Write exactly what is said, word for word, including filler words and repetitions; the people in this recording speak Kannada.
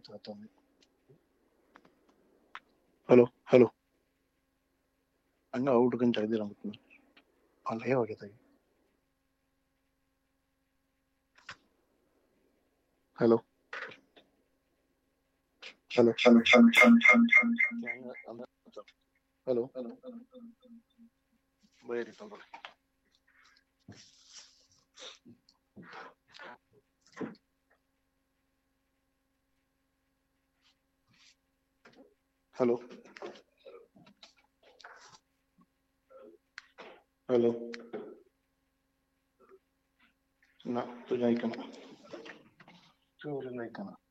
ಹಲೋ ಹಲೋ ಹಂಗ ಹುಡ್ಕೊಂಡ್ ತೆಗ್ದಿರ ಅಲ್ಲೇ ಹೋಗೈತೆ. ಹಲೋ ಹಲೋ ಹಲೋ ಬೈರಿ ತಂದ್ರೆ ಹಲೋ ಹಲೋ ನಾ ತುझ्या ऐकना चोरी नाही का